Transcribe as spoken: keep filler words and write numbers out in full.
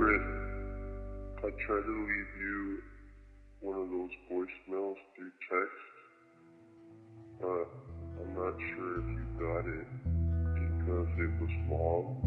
Chris, I tried to leave you one of those voicemails through text. Uh, I'm not sure if you got it because it was long.